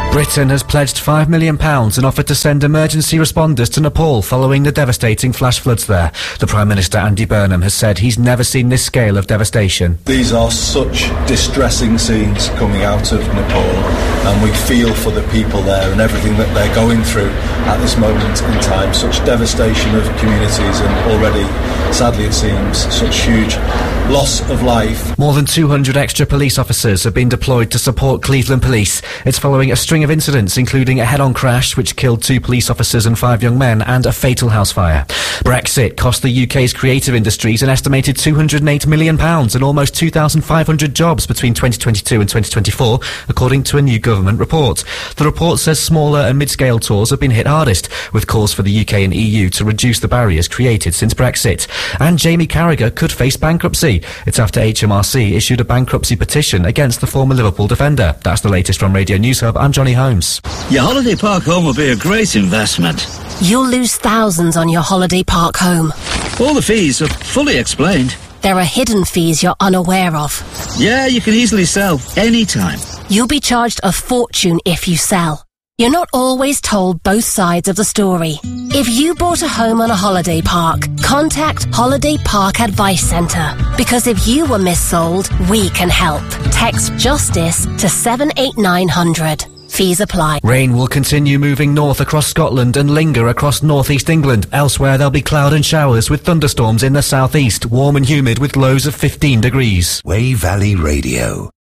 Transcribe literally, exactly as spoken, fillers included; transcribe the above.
Britain has pledged five million pounds and offered to send emergency responders to Nepal following the devastating flash floods there. The Prime Minister, Andy Burnham, has said he's never seen this scale of devastation. These are such distressing scenes coming out of Nepal, and we feel for the people there and everything that they're going through at this moment in time. Such devastation of communities and already, sadly it seems, such huge loss of life. More than two hundred extra police officers have been deployed to support Cleveland Police. It's following a string of incidents, including a head-on crash which killed two police officers and five young men, and a fatal house fire. Brexit cost the U K's creative industries an estimated two hundred and eight million pounds and almost two thousand five hundred jobs between twenty twenty-two and twenty twenty-four, according to a new government report. The report says smaller and mid-scale tours have been hit hardest, with calls for the U K and E U to reduce the barriers created since Brexit. And Jamie Carragher could face bankruptcy. It's after H M R C issued a bankruptcy petition against the former Liverpool defender. That's the latest from Radio News Hub. I'm Johnny Holmes. Your holiday park home will be a great investment. You'll lose thousands on your holiday park home. All the fees are fully explained. There are hidden fees you're unaware of. Yeah, you can easily sell anytime. You'll be charged a fortune if you sell. You're not always told both sides of the story. If you bought a home on a holiday park, contact Holiday Park Advice Centre. Because if you were missold, we can help. Text JUSTICE to seven eight nine hundred. Fees apply. Rain will continue moving north across Scotland and linger across northeast England. Elsewhere, there'll be cloud and showers with thunderstorms in the southeast, warm and humid with lows of fifteen degrees. Way Valley Radio.